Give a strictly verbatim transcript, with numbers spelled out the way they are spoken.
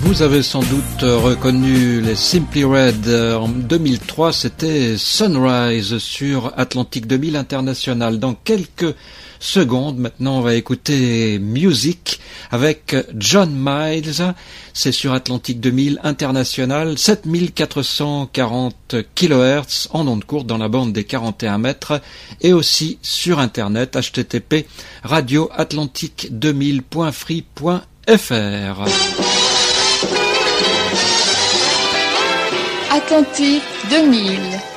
Vous avez sans doute reconnu les Simply Red. En deux mille trois, c'était Sunrise sur Atlantique deux mille International. Dans quelques secondes, maintenant, on va écouter Music avec John Miles. C'est sur Atlantique deux mille International, sept mille quatre cent quarante kilohertz en ondes courtes dans la bande des quarante et un mètres et aussi sur Internet, h t t p radio atlantique deux mille point free point f r. Atlantique deux mille.